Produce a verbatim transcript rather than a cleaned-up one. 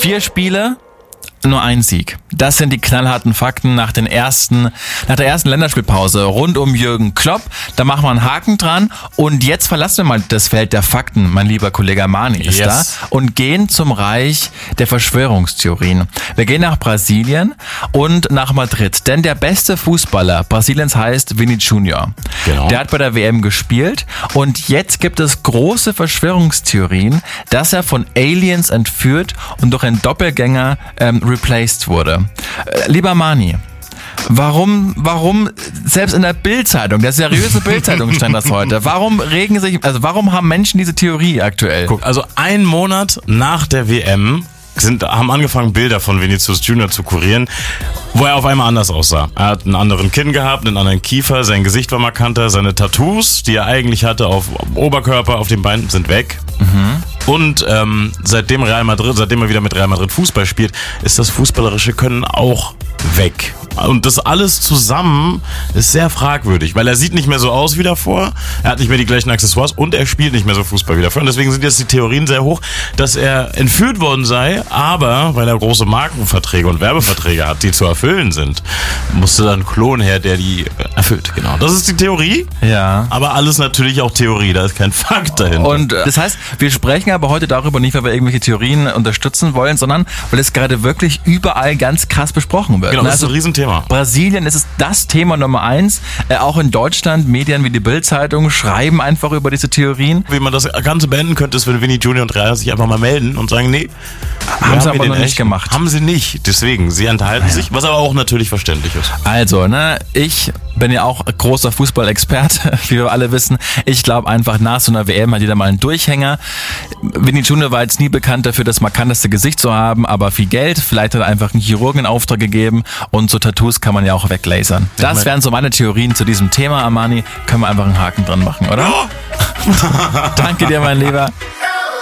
Vier Spiele, nur ein Sieg. Das sind die knallharten Fakten nach den ersten, nach der ersten Länderspielpause rund um Jürgen Klopp. Da machen wir einen Haken dran. Und jetzt verlassen wir mal das Feld der Fakten, mein lieber Kollege Armani ist Yes. da, und gehen zum Reich der Verschwörungstheorien. Wir gehen nach Brasilien und nach Madrid. Denn der beste Fußballer Brasiliens heißt Vini Junior. Genau. Der hat bei der W M gespielt. Und jetzt gibt es große Verschwörungstheorien, dass er von Aliens entführt und durch einen Doppelgänger ähm, replaced wurde. Äh, lieber Mani, warum, warum, selbst in der Bild-Zeitung, der seriöse Bild-Zeitung stand das heute, warum regen sich, also warum haben Menschen diese Theorie aktuell? Guck, also einen Monat nach der W M sind, haben angefangen, Bilder von Vinicius Junior zu kurieren, wo er auf einmal anders aussah. Er hat einen anderen Kinn gehabt, einen anderen Kiefer, sein Gesicht war markanter, seine Tattoos, die er eigentlich hatte auf Oberkörper, auf den Beinen, sind weg. Mhm. Und ähm, seitdem Real Madrid, seitdem er wieder mit Real Madrid Fußball spielt, ist das fußballerische Können auch weg. Und das alles zusammen ist sehr fragwürdig, weil er sieht nicht mehr so aus wie davor, er hat nicht mehr die gleichen Accessoires und er spielt nicht mehr so Fußball wie davor. Und deswegen sind jetzt die Theorien sehr hoch, dass er entführt worden sei, aber weil er große Markenverträge und Werbeverträge hat, die zu erfüllen sind, musste dann ein Klon her, der die erfüllt. Genau. Das ist die Theorie. Ja. Aber alles natürlich auch Theorie, da ist kein Fakt dahinter. Und äh, das heißt, wir sprechen aber heute darüber nicht, weil wir irgendwelche Theorien unterstützen wollen, sondern weil es gerade wirklich überall ganz krass besprochen wird. Genau, das also, ist ein Riesenthema. Brasilien ist es das Thema Nummer eins. Äh, auch in Deutschland, Medien wie die Bild-Zeitung schreiben einfach über diese Theorien. Wie man das Ganze beenden könnte, ist, wenn Vini Junior und Real sich einfach mal melden und sagen, nee, haben sie aber noch nicht gemacht. Haben sie nicht. Deswegen, sie enthalten Ja. sich, was aber auch natürlich verständlich ist. Also, ne, ich bin ja auch großer Fußballexperte, wie wir alle wissen. Ich glaube einfach, nach so einer W M hat jeder mal einen Durchhänger. Vini Junior war jetzt nie bekannt dafür, das markanteste Gesicht zu haben, aber viel Geld. Vielleicht hat er einfach einen Chirurgen in Auftrag gegeben und so Tattoos kann man ja auch weglasern. Das wären so meine Theorien zu diesem Thema, Armani. Können wir einfach einen Haken dran machen, oder? Oh. Danke dir, mein Lieber.